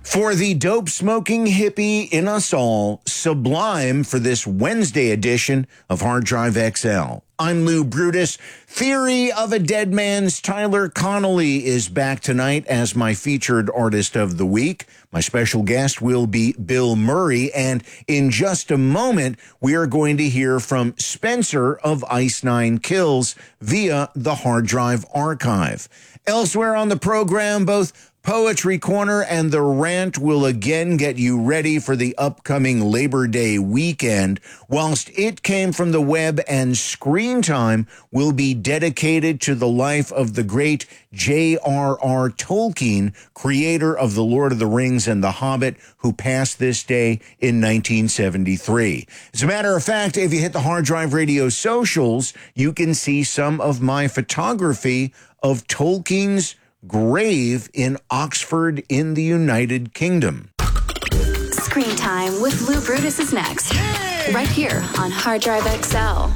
For the dope-smoking hippie in us all, sublime for this Wednesday edition of Hard Drive XL. I'm Lou Brutus. Theory of a Dead Man's Tyler Connolly is back tonight as my featured artist of the week. My special guest will be Bill Murray, and in just a moment, we are going to hear from Spencer of Ice Nine Kills via the Hard Drive Archive. Elsewhere on the program, both Poetry Corner and The Rant will again get you ready for the upcoming Labor Day weekend, whilst It Came from the Web and Screen Time will be dedicated to the life of the great J.R.R. Tolkien, creator of The Lord of the Rings and The Hobbit, who passed this day in 1973. As a matter of fact, if you hit the Hard Drive Radio socials, you can see some of my photography of Tolkien's grave in Oxford in the United Kingdom. Screen Time with Lou Brutus is next. Yay! Right here on Hard Drive XL.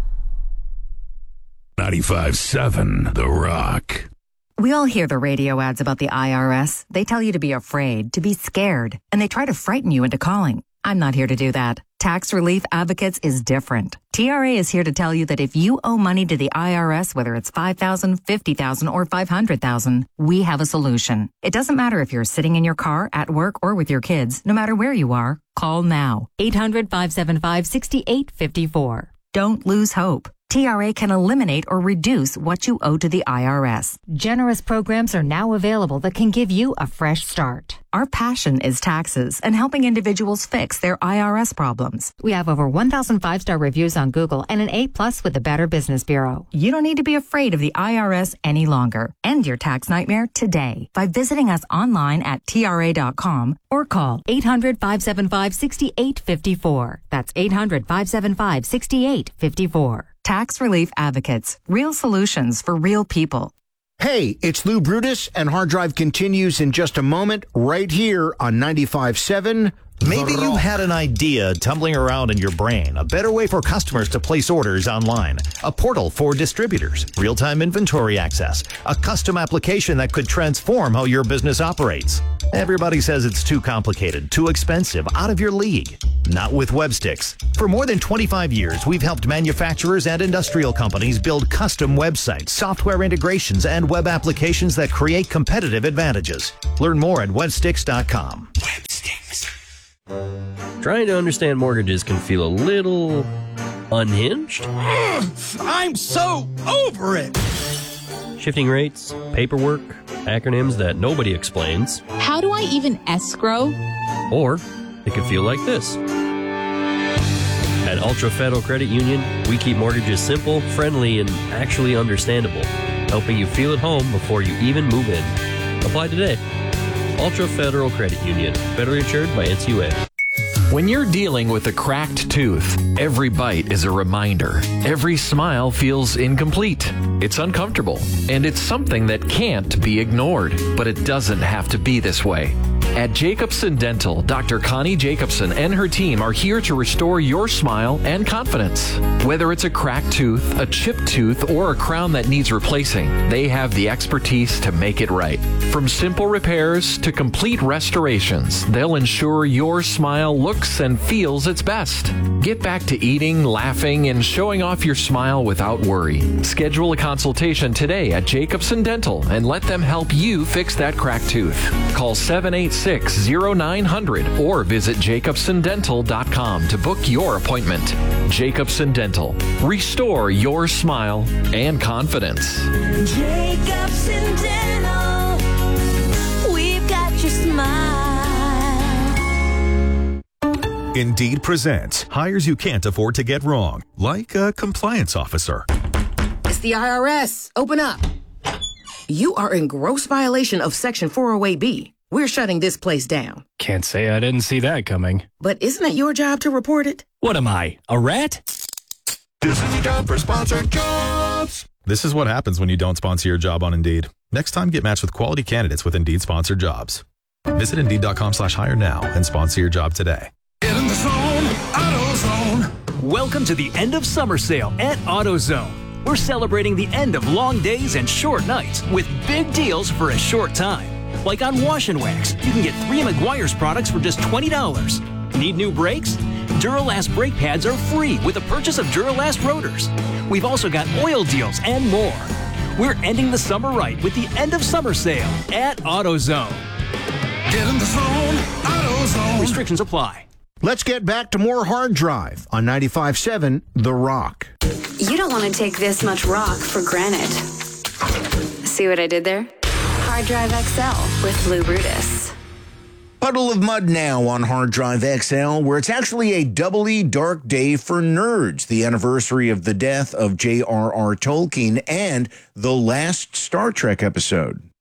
95.7 The Rock. We all hear the radio ads about the IRS. They tell you to be afraid, to be scared, and they try to frighten you into calling. I'm not here to do that. Tax Relief Advocates is different. TRA is here to tell you that if you owe money to the IRS, whether it's $5,000, $50,000, or $500,000, we have a solution. It doesn't matter if you're sitting in your car, at work, or with your kids. No matter where you are, call now. 800-575-6854. Don't lose hope. TRA can eliminate or reduce what you owe to the IRS. Generous programs are now available that can give you a fresh start. Our passion is taxes and helping individuals fix their IRS problems. We have over 1,000 5-star reviews on Google and an A+ with the Better Business Bureau. You don't need to be afraid of the IRS any longer. End your tax nightmare today by visiting us online at TRA.com or call 800-575-6854. That's 800-575-6854. Tax Relief Advocates. Real solutions for real people. Hey, it's Lou Brutus, and Hard Drive continues in just a moment right here on 95.7. Maybe you had an idea tumbling around in your brain, a better way for customers to place orders online, a portal for distributors, real-time inventory access, a custom application that could transform how your business operates. Everybody says it's too complicated, too expensive, out of your league. Not with Websticks. For more than 25 years, we've helped manufacturers and industrial companies build custom websites, software integrations, and web applications that create competitive advantages. Learn more at websticks.com. Websticks. Trying to understand mortgages can feel a little unhinged. I'm so over it! Shifting rates, paperwork, acronyms that nobody explains. How do I even escrow? Or it could feel like this. At Ultra Federal Credit Union, we keep mortgages simple, friendly, and actually understandable, helping you feel at home before you even move in. Apply today. Ultra Federal Credit Union, federally insured by NCUA. When you're dealing with a cracked tooth, every bite is a reminder. Every smile feels incomplete. It's uncomfortable, and it's something that can't be ignored. But it doesn't have to be this way. At Jacobson Dental, Dr. Connie Jacobson and her team are here to restore your smile and confidence. Whether it's a cracked tooth, a chipped tooth, or a crown that needs replacing, they have the expertise to make it right. From simple repairs to complete restorations, they'll ensure your smile looks and feels its best. Get back to eating, laughing, and showing off your smile without worry. Schedule a consultation today at Jacobson Dental and let them help you fix that cracked tooth. Call 786-0900 or visit jacobsondental.com to book your appointment. Jacobson Dental. Restore your smile and confidence. Jacobson Dental. We've got your smile. Indeed presents hires you can't afford to get wrong, like a compliance officer. It's the IRS. Open up. You are in gross violation of Section 408B. We're shutting this place down. Can't say I didn't see that coming. But isn't it your job to report it? What am I, a rat? This is your job for sponsored jobs. This is what happens when you don't sponsor your job on Indeed. Next time, get matched with quality candidates with Indeed sponsored jobs. Visit Indeed.com/hire now and sponsor your job today. Get in the zone, AutoZone. Welcome to the end of summer sale at AutoZone. We're celebrating the end of long days and short nights with big deals for a short time. Like on Wash and Wax, you can get 3 Meguiar's products for just $20. Need new brakes? Duralast brake pads are free with the purchase of Duralast rotors. We've also got oil deals and more. We're ending the summer right with the end of summer sale at AutoZone. Get in the zone, AutoZone. Restrictions apply. Let's get back to more Hard Drive on 95.7 The Rock. You don't want to take this much rock for granted. See what I did there? Hard Drive XL with Lou Brutus. Puddle of Mud now on Hard Drive XL, where it's actually a doubly dark day for nerds, the anniversary of the death of J.R.R. Tolkien and the last Star Trek episode.